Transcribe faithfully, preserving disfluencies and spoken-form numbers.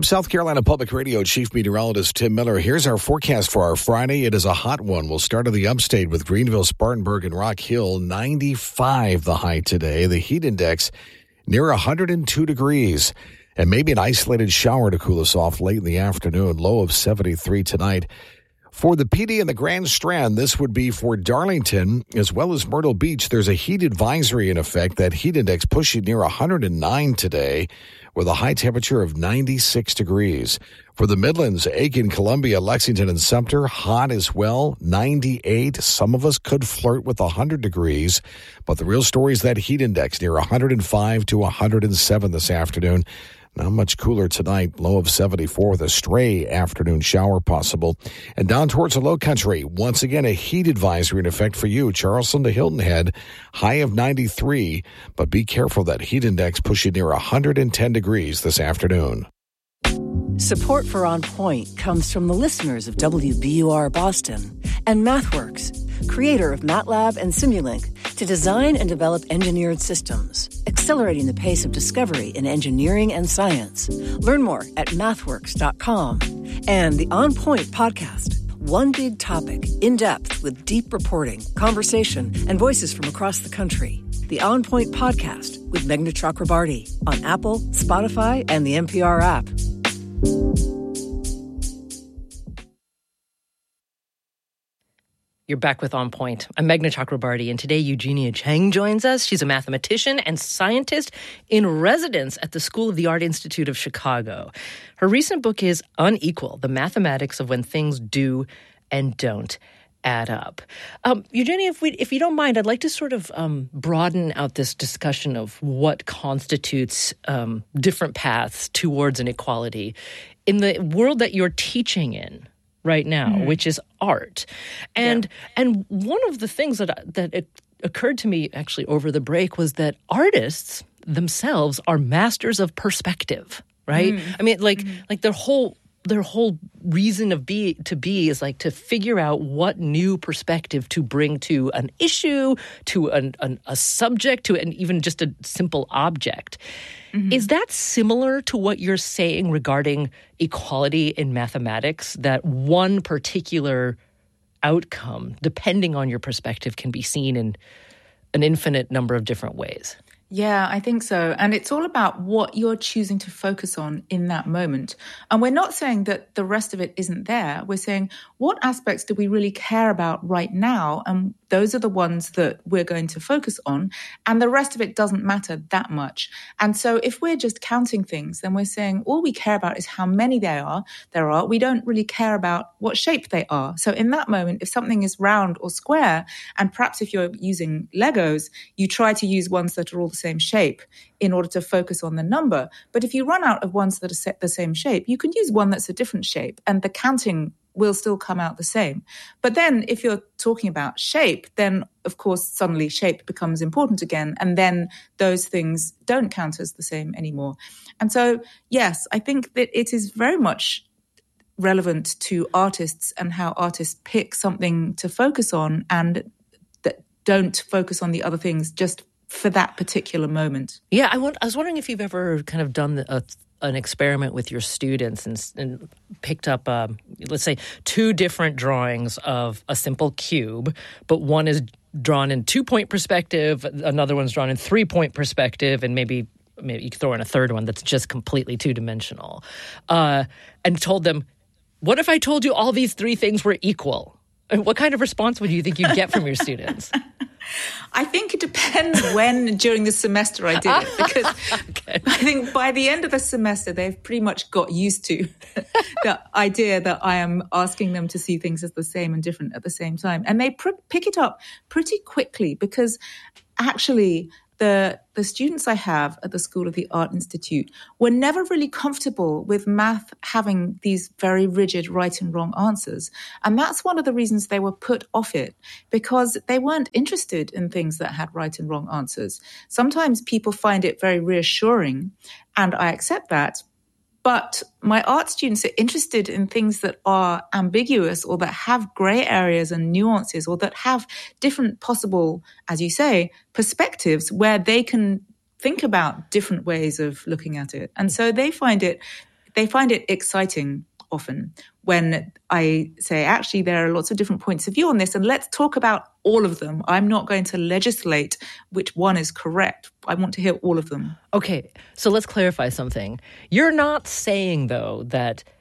I'm South Carolina Public Radio Chief Meteorologist Tim Miller. Here's our forecast for our Friday. It is a hot one. We'll start in the upstate with Greenville, Spartanburg, and Rock Hill. ninety-five the high today. The heat index near one hundred two degrees. And maybe an isolated shower to cool us off late in the afternoon. Low of seventy-three tonight. For the P D and the Grand Strand, this would be for Darlington as well as Myrtle Beach. There's a heat advisory in effect. That heat index pushing near one hundred nine today with a high temperature of ninety-six degrees. For the Midlands, Aiken, Columbia, Lexington, and Sumter, hot as well, ninety-eight. Some of us could flirt with one hundred degrees, but the real story is that heat index near one hundred five to one hundred seven this afternoon. Not much cooler tonight, low of seventy-four with a stray afternoon shower possible. And down towards the low country, once again, a heat advisory in effect for you. Charleston to Hilton Head, high of ninety-three, but be careful that heat index pushing near one hundred ten degrees this afternoon. Support for On Point comes from the listeners of W B U R Boston and MathWorks, creator of MATLAB and Simulink, to design and develop engineered systems, accelerating the pace of discovery in engineering and science. Learn more at mathworks dot com. And the On Point podcast, one big topic, in depth with deep reporting, conversation, and voices from across the country. The On Point podcast with Meghna Chakrabarty on Apple, Spotify, and the N P R app. You're back with On Point. I'm Meghna Chakrabarty, and today Eugenia Cheng joins us. She's a mathematician and scientist in residence at the School of the Art Institute of Chicago. Her recent book is Unequal, The Mathematics of When Things Do and Don't Add Up. Um, Eugenia, if we, if you don't mind, I'd like to sort of um, broaden out this discussion of what constitutes um, different paths towards inequality in the world that you're teaching in right now, mm-hmm. which is art. And yeah. and one of the things that that it occurred to me actually over the break was that artists themselves are masters of perspective, right? Mm-hmm. I mean, like mm-hmm. like their whole their whole reason of be to be is like to figure out what new perspective to bring to an issue, to an, an, a subject, to an, even just a simple object. Mm-hmm. Is that similar to what you're saying regarding equality in mathematics, that one particular outcome, depending on your perspective, can be seen in an infinite number of different ways? Yeah, I think so. And it's all about what you're choosing to focus on in that moment. And we're not saying that the rest of it isn't there. We're saying, what aspects do we really care about right now? And those are the ones that we're going to focus on. And the rest of it doesn't matter that much. And so if we're just counting things, then we're saying all we care about is how many there are. There are. We don't really care about what shape they are. So in that moment, if something is round or square, and perhaps if you're using Legos, you try to use ones that are all the same shape in order to focus on the number. But if you run out of ones that are set the same shape, you can use one that's a different shape, and the counting will still come out the same. But then if you're talking about shape, then of course suddenly shape becomes important again, and then those things don't count as the same anymore. And so, yes, I think that it is very much relevant to artists and how artists pick something to focus on and that don't focus on the other things just for that particular moment. Yeah, I, want, I was wondering if you've ever kind of done a, an experiment with your students and, and picked up, um, let's say, two different drawings of a simple cube, but one is drawn in two-point perspective, another one's drawn in three-point perspective, and maybe maybe you could throw in a third one that's just completely two-dimensional, uh, and told them, what if I told you all these three things were equal? What kind of response would you think you'd get from your students? I think it depends when during the semester I did it, because okay. I think by the end of the semester, they've pretty much got used to the idea that I am asking them to see things as the same and different at the same time. And they pr- pick it up pretty quickly, because actually the the students I have at the School of the Art Institute were never really comfortable with math having these very rigid right and wrong answers. And that's one of the reasons they were put off it, because they weren't interested in things that had right and wrong answers. Sometimes people find it very reassuring, and I accept that. But my art students are interested in things that are ambiguous, or that have grey areas and nuances, or that have different possible, as you say, perspectives where they can think about different ways of looking at it. And so they find it they find it exciting often when I say, actually, there are lots of different points of view on this, and let's talk about all of them. I'm not going to legislate which one is correct. I want to hear all of them. Okay, so let's clarify something. You're not saying, though, that